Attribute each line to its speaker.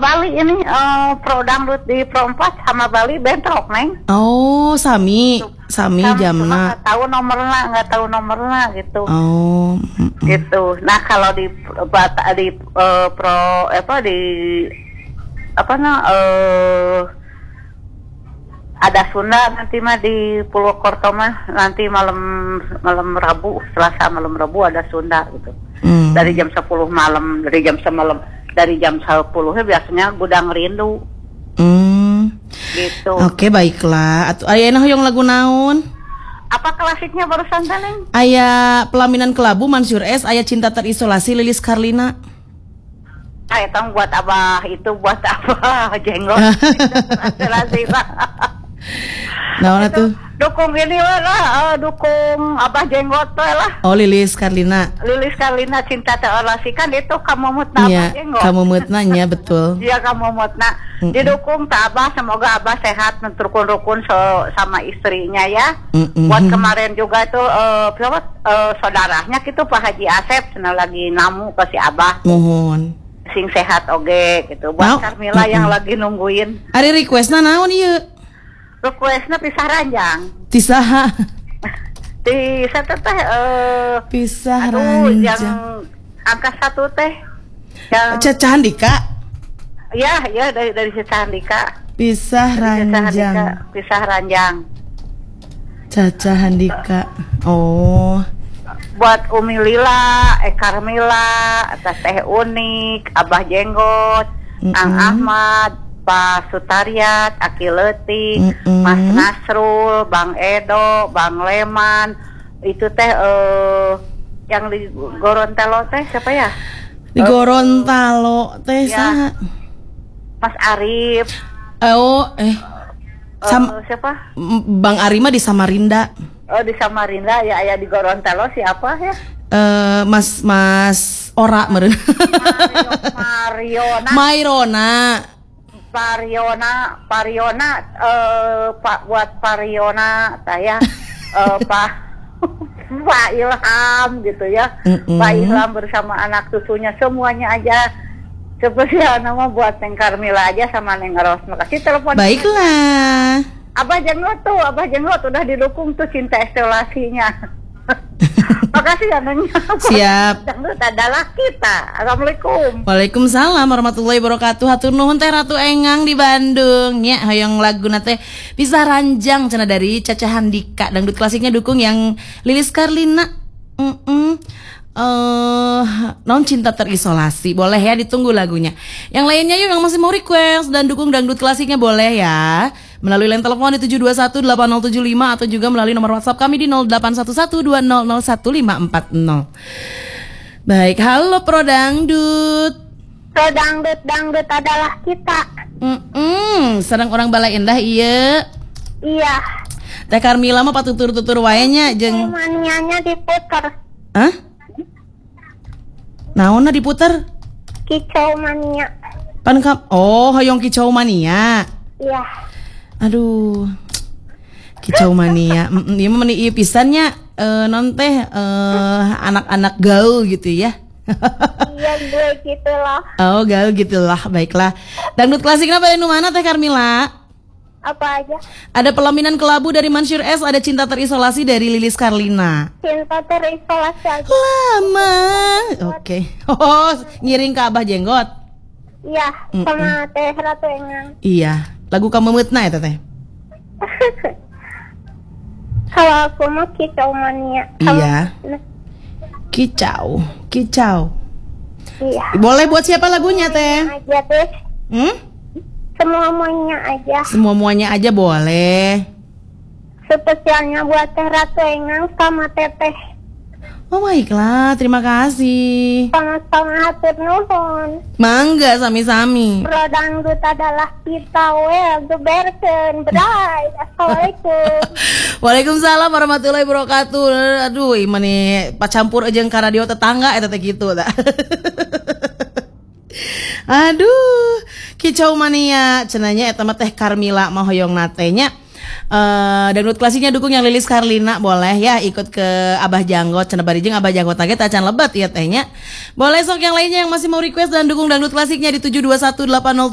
Speaker 1: Bali ini pro dangdut di Pro 4 sama Bali bentrok, Neng.
Speaker 2: Oh, sami jamna.
Speaker 1: Nggak tahu nomornya gitu.
Speaker 2: Oh.
Speaker 1: Gitu. Nah, kalau di pro ada Sunda nanti mah di Purwokerto mah nanti malam Rabu, Selasa malam Rabu ada Sunda gitu. Dari jam 10 malam, dari jam 10 biasanya Gudang Rindu. Gitu.
Speaker 2: Oke, baiklah. Atuh aya hoyong lagu naon?
Speaker 1: Apa klasiknya barusan Neng?
Speaker 2: Aya Pelaminan Kelabu Mansur S, aya Cinta Terisolasi Lilis Karlina.
Speaker 1: Tong buat abah jenggot.
Speaker 2: Naon atuh?
Speaker 1: Dukung ini lah, dukung abah jenggot lah.
Speaker 2: Oh, Lilis Karlina
Speaker 1: Cinta Terelasi kan itu kamu mutna abah jenggot.
Speaker 2: Kamu mutna nya betul.
Speaker 1: Iya, kamu mutna. Didukung tak abah, semoga abah sehat rukun sama istrinya ya. Buat kemarin juga tuh saudaranya gitu Pak Haji Asep cenah lagi namu ke si abah.
Speaker 2: Mohon
Speaker 1: sing sehat oge gitu. Buat Karmila yang lagi nungguin.
Speaker 2: Ari requestna naon ieu?
Speaker 1: Requestna pisah ranjang.
Speaker 2: Tisaha?
Speaker 1: Di satu teh
Speaker 2: pisah ranjang.
Speaker 1: Yang angka 1 teh. Yang
Speaker 2: Caca Handika.
Speaker 1: Ya dari Caca Handika.
Speaker 2: Pisah ranjang.
Speaker 1: Pisah ranjang.
Speaker 2: Caca Handika. Oh.
Speaker 1: Buat Umi Lila, Karmila, atas Teh Unik, Abah Jenggot, Ang Ahmad, Pak Sutariat, Aki Letik, Mas Nasrul, Bang Edo, Bang Leman, itu teh yang di Gorontalo teh siapa ya?
Speaker 2: Di Gorontalo teh
Speaker 1: ya, Mas Arif. Siapa?
Speaker 2: Bang Arima di Samarinda.
Speaker 1: Oh, di Samarinda ya, di Gorontalo siapa ya?
Speaker 2: Mas Ora meureun.
Speaker 1: Pariona, Pak buat Pariona saya Pak Ilham gitu ya. Pak Ilham bersama anak cucunya semuanya aja. Spesial nama buat Neng Karmila aja sama Neng Ros. Makasih telepon.
Speaker 2: Baiklah.
Speaker 1: Abah Jenglot udah didukung tuh Cinta Estelasinya. Makasih ya Neng.
Speaker 2: Siap.
Speaker 1: Jenglot adalah kita. Assalamualaikum.
Speaker 2: Waalaikumsalam warahmatullahi wabarakatuh. Hatur nuhun teh Ratu Engang di Bandung. Nya hoyong laguna teh Pisah Ranjang cenah dari Caca Handika. Dangdut klasiknya dukung yang Lilis Karlina. Non Cinta Terisolasi. Boleh ya, ditunggu lagunya. Yang lainnya yuk yang masih mau request dan dukung dangdut klasiknya boleh ya, melalui line telepon di 7218075 atau juga melalui nomor WhatsApp kami di 081120010540. Baik, halo Pro Dangdut.
Speaker 3: Pro Dangdut adalah kita.
Speaker 2: Sedang orang Balai Endah iya.
Speaker 3: Iya.
Speaker 2: Teh Karmila mah patutur-tutur wae nya jeung
Speaker 3: manianya diputer.
Speaker 2: Hah? Naonna diputer?
Speaker 3: Kicau mania.
Speaker 2: Hoyong Kicau Mania.
Speaker 3: Iya.
Speaker 2: Aduh. Kicau Mania. Ieu mah meuni ieu pisannya non teh anak-anak gaul gitu ya.
Speaker 3: Iya, gue gitulah.
Speaker 2: Oh, gaul gitulah. Baiklah. Dangdut klasik apa nu mana Teh Karmila?
Speaker 3: Apa aja?
Speaker 2: Ada Pelaminan Kelabu dari Mansur S, ada Cinta Terisolasi dari Lilis Karlina.
Speaker 3: Cinta Terisolasi aja.
Speaker 2: Lama. Oke. Oh, ngiring ke Abah Jenggot.
Speaker 3: Iya, sama Teh Ratu Engang.
Speaker 2: Iya, lagu Kamu Mutna ya Teh.
Speaker 3: Kalau aku mah Kicau Mania.
Speaker 2: Iya. Kicau.
Speaker 3: Iya.
Speaker 2: Boleh buat siapa lagunya Teh?
Speaker 3: Aja Teh.
Speaker 2: Semuanya aja boleh.
Speaker 3: Spesialnya buat Teh Ratu Engang sama Teteh.
Speaker 2: Oh baiklah, terima kasih.
Speaker 3: Sama-sama hatur nuhun.
Speaker 2: Mangga sami-sami.
Speaker 3: Pro Dangdut adalah kita geberkeun berai. Assalamualaikum.
Speaker 2: Waalaikumsalam warahmatullahi wabarakatuh. Aduh, mani pacampur jeung ka radio tetangga eta teh kitu tah. Aduh, Kicau Mania cenanya eta mah Teh Karmila mah hoyong natenya. Dangdut klasiknya dukung yang Lilis Karlina boleh ya, ikut ke Abah Janggot cenah bari jeung Abah Janggot teh tacan lebat ya tehnya. Boleh sok yang lainnya yang masih mau request dan dukung dangdut klasiknya di 72180